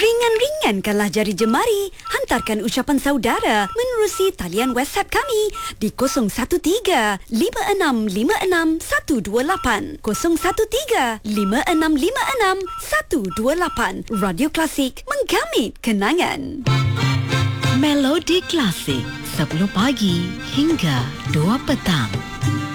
Ringan-ringankanlah jari jemari. Hantarkan ucapan saudara menerusi talian WhatsApp kami di 013-5656-128. 013-5656-128. Radio Klasik, menggamit kenangan. Melodi Klasik 10 pagi hingga 2 petang.